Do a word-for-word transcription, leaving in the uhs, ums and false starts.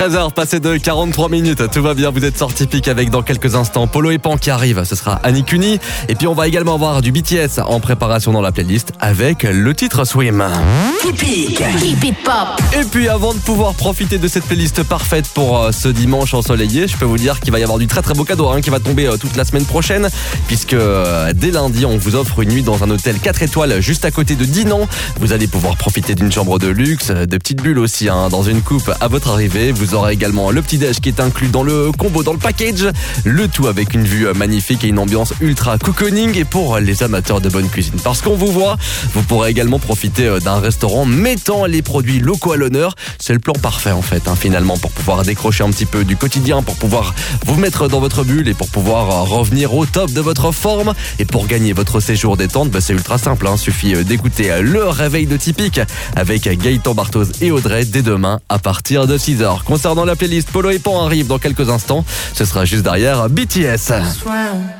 treize heures, passé de quarante-trois minutes. Tout va bien, vous êtes sur Tipeee avec dans quelques instants Polo et Pan qui arrive. Ce sera Annie Cuny. Et puis on va également avoir du B T S en préparation dans la playlist avec le titre Swim. Tipeee, Tipeee Pop. Et puis avant de pouvoir profiter de cette playlist parfaite pour euh, ce dimanche ensoleillé, je peux vous dire qu'il va y avoir du très très beau cadeau hein, qui va tomber euh, toute la semaine prochaine. Puisque euh, dès lundi, on vous offre une nuit dans un hôtel quatre étoiles juste à côté de Dinan. Vous allez pouvoir profiter d'une chambre de luxe, de petites bulles aussi hein, dans une coupe à votre arrivée. Vous aurez également le petit déj qui est inclus dans le combo, dans le package. Le tout avec une vue magnifique et une ambiance ultra cocooning et pour les amateurs de bonne cuisine. Parce qu'on vous voit, vous pourrez également profiter d'un restaurant mettant les produits locaux à l'honneur. C'est le plan parfait en fait, hein, finalement, pour pouvoir décrocher un petit peu du quotidien, pour pouvoir vous mettre dans votre bulle et pour pouvoir revenir au top de votre forme. Et pour gagner votre séjour détente, bah, c'est ultra simple. Hein, suffit d'écouter le réveil de Tipeee avec Gaëtan Barthoz et Audrey dès demain à partir de six heures. Concernant la playlist, Polo et Pan arrive dans quelques instants. Ce sera juste derrière B T S.